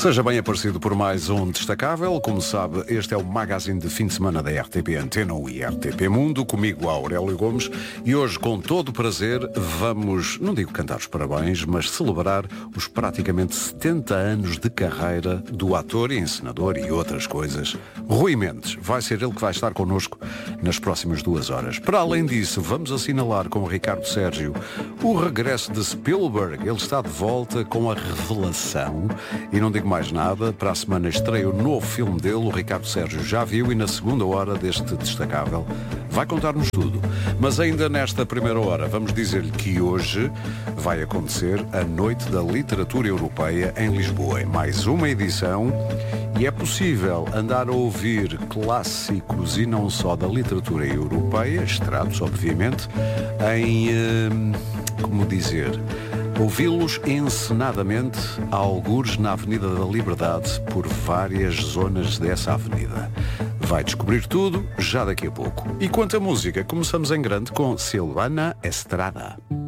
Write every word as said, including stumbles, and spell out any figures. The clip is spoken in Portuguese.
Seja bem aparecido por mais um Destacável. Como sabe, este é o magazine de fim de semana da R T P Antena e R T P Mundo, comigo Aurélio Gomes, e hoje, com todo o prazer, vamos, não digo cantar os parabéns, mas celebrar os praticamente setenta anos de carreira do ator e encenador e outras coisas. Rui Mendes, vai ser ele que vai estar connosco nas próximas duas horas. Para além disso, vamos assinalar com o Ricardo Sérgio o regresso de Spielberg. Ele está de volta com a revelação, e não digo mais nada, para a semana estreia o novo filme dele, o Ricardo Sérgio já viu, e na segunda hora deste Destacável vai contar-nos tudo. Mas ainda nesta primeira hora vamos dizer-lhe que hoje vai acontecer a Noite da Literatura Europeia em Lisboa, em mais uma edição, e é possível andar a ouvir clássicos e não só da literatura europeia, extratos obviamente, em, hum, como dizer... ouvi-los encenadamente a algures na Avenida da Liberdade, por várias zonas dessa avenida. Vai descobrir tudo já daqui a pouco. E quanto à música, começamos em grande com Silvana Estrada.